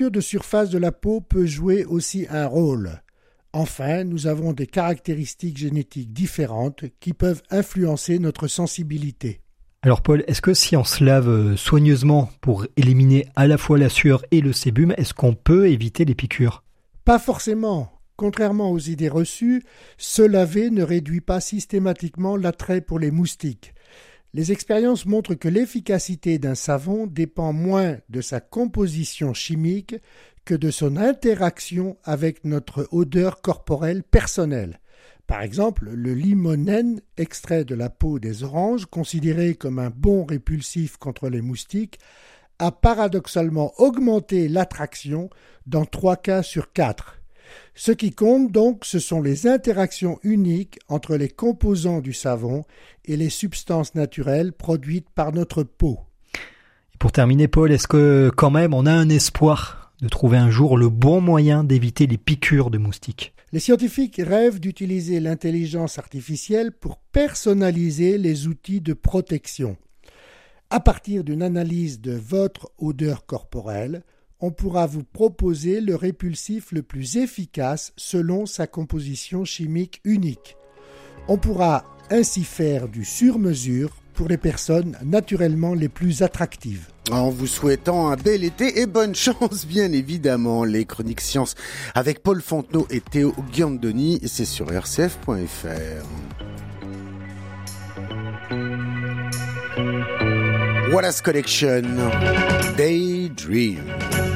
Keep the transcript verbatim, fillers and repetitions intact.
de surface de la peau peut jouer aussi un rôle. Enfin, nous avons des caractéristiques génétiques différentes qui peuvent influencer notre sensibilité. Alors Paul, est-ce que si on se lave soigneusement pour éliminer à la fois la sueur et le sébum, est-ce qu'on peut éviter les piqûres ? Pas forcément. Contrairement aux idées reçues, se laver ne réduit pas systématiquement l'attrait pour les moustiques. Les expériences montrent que l'efficacité d'un savon dépend moins de sa composition chimique que de son interaction avec notre odeur corporelle personnelle. Par exemple, le limonène, extrait de la peau des oranges, considéré comme un bon répulsif contre les moustiques, a paradoxalement augmenté l'attraction dans trois cas sur quatre. Ce qui compte donc, ce sont les interactions uniques entre les composants du savon et les substances naturelles produites par notre peau. Et pour terminer, Paul, est-ce que quand même on a un espoir de trouver un jour le bon moyen d'éviter les piqûres de moustiques ? Les scientifiques rêvent d'utiliser l'intelligence artificielle pour personnaliser les outils de protection. À partir d'une analyse de votre odeur corporelle, on pourra vous proposer le répulsif le plus efficace selon sa composition chimique unique. On pourra ainsi faire du sur-mesure pour les personnes naturellement les plus attractives. En vous souhaitant un bel été et bonne chance, bien évidemment. Les chroniques sciences avec Paul Fontenot et Théo Ghiandoni, c'est sur r c f point f r. Wallace Collection, Daydream.